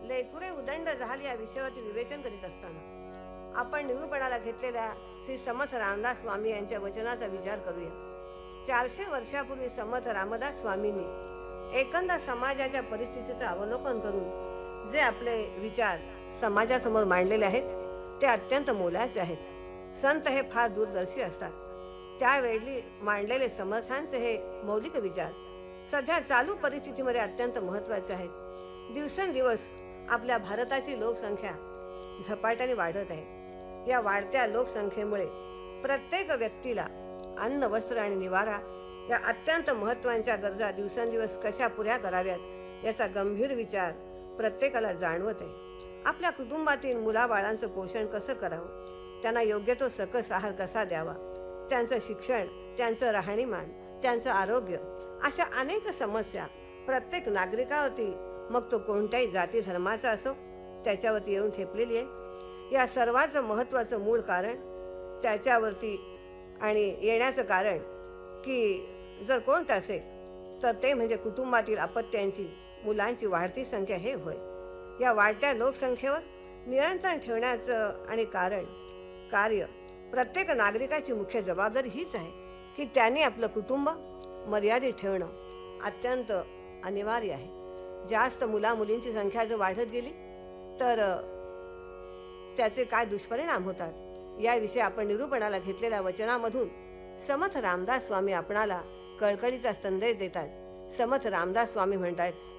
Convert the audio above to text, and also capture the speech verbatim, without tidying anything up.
लेकुरे उदंड झाली या विषयावरती विवेचन करीत असताना आपण निरूपणाला घेतलेल्या श्री समर्थ रामदास स्वामी यांच्या वचनाचा विचार करूया। चारशे वर्षापूर्वी समर्थ रामदास स्वामींनी एकंदर समाजाच्या परिस्थितीचं अवलोकन करून जे आपले विचार समाजासमोर मांडलेले आहेत ते अत्यंत मोलाचे आहेत। संत हे फार दूरदर्शी असतात। त्यावेळी मांडलेले समर्थांचे हे मौलिक विचार सध्या चालू परिस्थितीमध्ये अत्यंत महत्त्वाचे आहेत। दिवसेंदिवस आपल्या भारताची लोकसंख्या झपाट्याने वाढत आहे। या वाढत्या लोकसंख्येमुळे प्रत्येक व्यक्तीला अन्न, वस्त्र आणि निवारा या अत्यंत महत्त्वाच्या गरजा दिवसेंदिवस कशा पुऱ्या कराव्यात याचा गंभीर विचार प्रत्येकाला जाणवत आहे। आपल्या कुटुंबातील मुलाबाळांचं पोषण कसं करावं, त्यांना योग्य तो सकस आहार कसा द्यावा, त्यांचं शिक्षण, त्यांचं राहणीमान, त्यांचं आरोग्य अशा अनेक समस्या प्रत्येक नागरिकावरती, मग तो कोणत्याही जाती धर्माचा असो, त्याच्यावरती येऊन ठेपलेली आहे। या सर्वाचं महत्त्वाचं मूळ कारण त्याच्यावरती आणि येण्याचं कारण की जर कोणतं असेल तर ते म्हणजे कुटुंबातील अपत्यांची, मुलांची वाढती संख्या हे होय। या वाढत्या लोकसंख्येवर नियंत्रण ठेवण्याचं आणि कारण कार्य प्रत्येक नागरिकाची मुख्य जबाबदारी हीच आहे की त्यांनी आपलं कुटुंब मर्यादित ठेवणं अत्यंत अनिवार्य आहे। जास्त मुला मुलींची संख्या जर वाढत गेली तर त्याचे काय दुष्परिणाम होतात याविषयी आपण निरूपणाला घेतलेल्या वचनामधून समर्थ रामदास स्वामी आपणाला कळकळीचा संदेश देतात। समर्थ रामदास स्वामी म्हणतात